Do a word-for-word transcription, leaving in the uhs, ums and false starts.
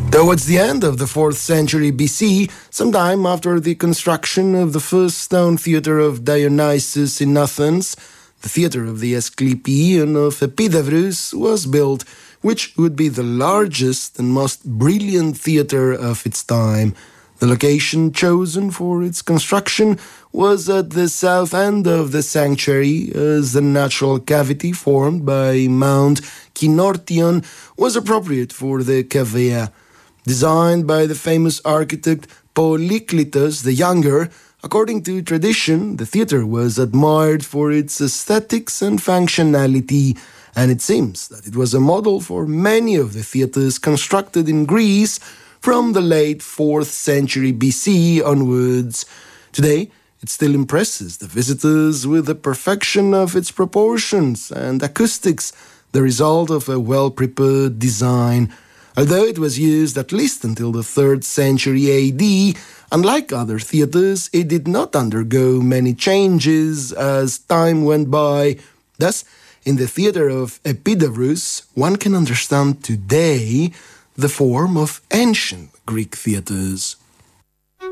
Towards the end of the fourth century B C, sometime after the construction of the first stone theatre of Dionysus in Athens, the theatre of the Asclepieion of Epidavrus was built, which would be the largest and most brilliant theatre of its time. The location chosen for its construction was at the south end of the sanctuary, as the natural cavity formed by Mount Kinortion was appropriate for the cavea. Designed by the famous architect Polykleitos the Younger, according to tradition, the theatre was admired for its aesthetics and functionality, and it seems that it was a model for many of the theatres constructed in Greece from the late fourth century B C onwards. Today, it still impresses the visitors with the perfection of its proportions and acoustics, the result of a well-prepared design. Although it was used at least until the third century A D, unlike other theatres, it did not undergo many changes as time went by. Thus, in the theatre of Epidavrus, one can understand today the form of ancient Greek theatres.